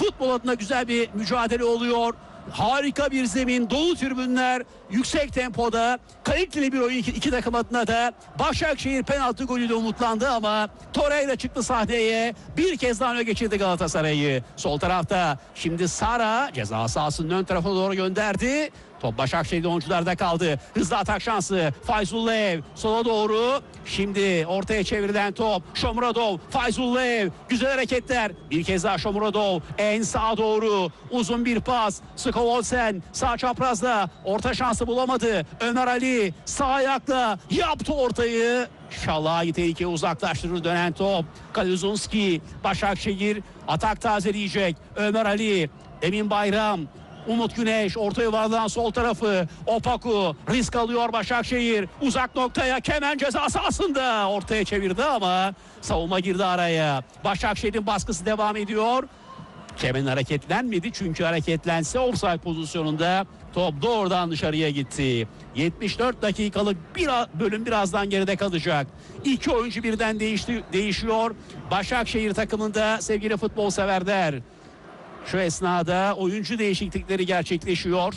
Futbol adına güzel bir mücadele oluyor. Harika bir zemin, dolu tribünler, yüksek tempoda, kaliteli bir oyun iki takım adına da. Başakşehir penaltı golüyle umutlandı ama Torreira çıktı sahneye. Bir kez daha öne geçirdi Galatasaray'ı. Sol tarafta şimdi Sara ceza sahasının ön tarafına doğru gönderdi. Top Başakşehir'de oyuncularda kaldı. Hızlı atak şansı. Fayzullaev sola doğru. Şimdi ortaya çevrilen top. Shomurodov, Fayzullaev. Güzel hareketler. Bir kez daha Shomurodov. En sağa doğru. Uzun bir pas. Skovolsen sağ çaprazda. Orta şansı bulamadı. Ömer Ali sağ ayakla yaptı ortayı. Şalai tehlikeye uzaklaştırır dönen top. Kaluzunski, Başakşehir atak tazeleyecek. Ömer Ali, Emin Bayram, Umut Güneş orta yuvarlağın sol tarafı. Opaku risk alıyor Başakşehir. Uzak noktaya Kemen ceza sahasında ortaya çevirdi ama savunma girdi araya. Başakşehir'in baskısı devam ediyor. Kemen hareketlenmedi çünkü hareketlense offside pozisyonunda top doğrudan dışarıya gitti. 74 dakikalık bir bölüm birazdan geride kalacak. İki oyuncu birden değişiyor. Başakşehir takımında sevgili futbol severler. Şu esnada oyuncu değişiklikleri gerçekleşiyor.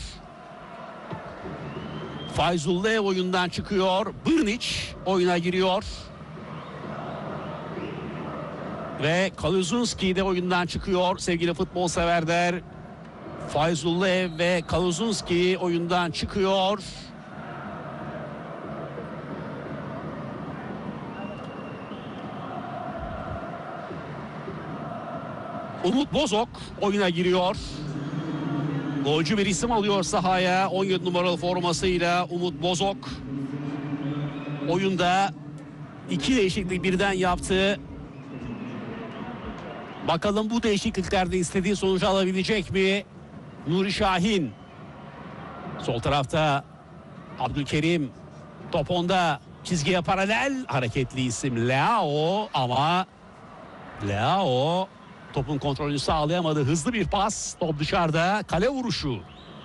Fayzullaev oyundan çıkıyor. Brnic oyuna giriyor. Ve Kaluzunski de oyundan çıkıyor sevgili futbol severler. Fayzullaev ve Kaluzunski oyundan çıkıyor. Umut Bozok oyuna giriyor. Golcü bir isim alıyor sahaya. 17 numaralı formasıyla Umut Bozok. Oyunda iki değişiklik birden yaptı. Bakalım bu değişikliklerde istediği sonucu alabilecek mi? Nuri Şahin. Sol tarafta Abdülkerim. Top onda, çizgiye paralel hareketli isim Leao ama Leao topun kontrolünü sağlayamadı. Hızlı bir pas. Top dışarıda. Kale vuruşu.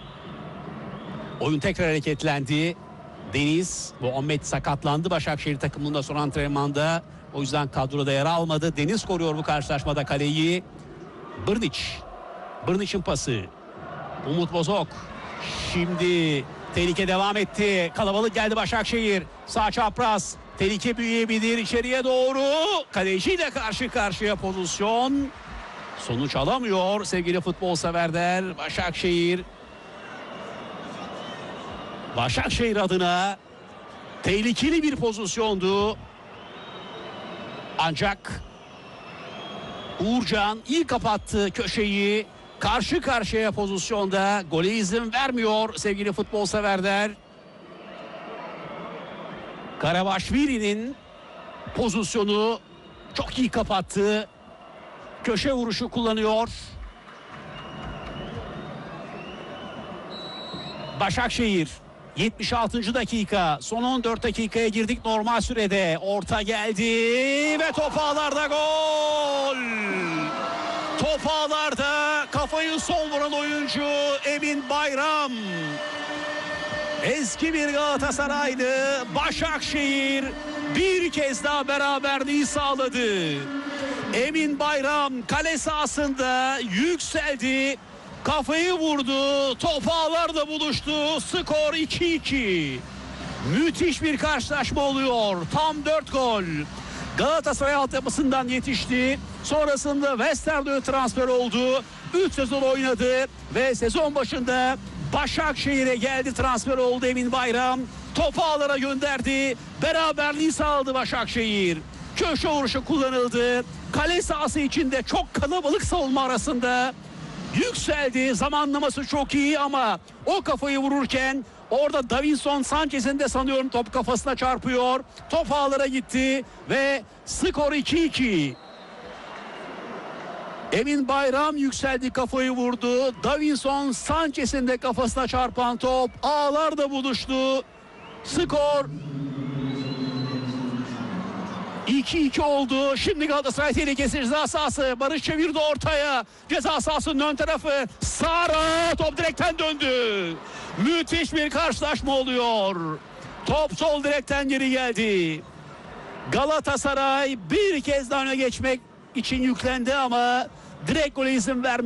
Oyun tekrar hareketlendi. Deniz Muhammed sakatlandı Başakşehir takımında son antrenmanda. O yüzden kadroda yer almadı. Deniz koruyor bu karşılaşmada kaleyi. Brnic'in pası. Umut Bozok. Şimdi tehlike devam etti. Kalabalık geldi Başakşehir. Sağ çapraz. Tehlike büyüyebilir içeriye doğru. Kaleciyle karşı karşıya pozisyon. Sonuç alamıyor sevgili futbol severler. Başakşehir adına tehlikeli bir pozisyondu. Ancak Uğurcan iyi kapattı köşeyi. Karşı karşıya pozisyonda gole izin vermiyor sevgili futbol severler. Karavaşvili'nin pozisyonu çok iyi kapattı. Köşe vuruşu kullanıyor. Başakşehir 76. dakika, son 14 dakikaya girdik normal sürede. Orta geldi ve top ağlarda gol. Top ağlarda kafayı sol vuran oyuncu Emin Bayram. Eski bir Galatasaraylı Başakşehir bir kez daha beraberliği sağladı. Emin Bayram kale sahasında yükseldi. Kafayı vurdu. Top ağlarda buluştu. Skor 2-2. Müthiş bir karşılaşma oluyor. Tam 4 gol. Galatasaray altyapısından yetişti. Sonrasında Westerlo'ya transfer oldu. 3 sezon oynadı ve sezon başında Başakşehir'e geldi, transfer oldu Emin Bayram. Topu ağlara gönderdi. Beraberliği sağladı Başakşehir. Köşe vuruşu kullanıldı. Kale sahası içinde çok kalabalık savunma arasında yükseldi. Zamanlaması çok iyi ama o kafayı vururken orada Davinson Sanchez'in de sanıyorum top kafasına çarpıyor. Top ağlara gitti ve skor 2-2. Emin Bayram yükseldi, kafayı vurdu. Davinson Sanchez'in de kafasına çarpan top ağlarda buluştu. Skor 2-2 oldu. Şimdi Galatasaray tehlikesi ceza sahası. Barış çevirdi ortaya. Ceza sahasının ön tarafı. Sara top direkten döndü. Müthiş bir karşılaşma oluyor. Top sol direkten geri geldi. Galatasaray bir kez daha öne geçmek için yüklendi ama direkt gole izin vermedi.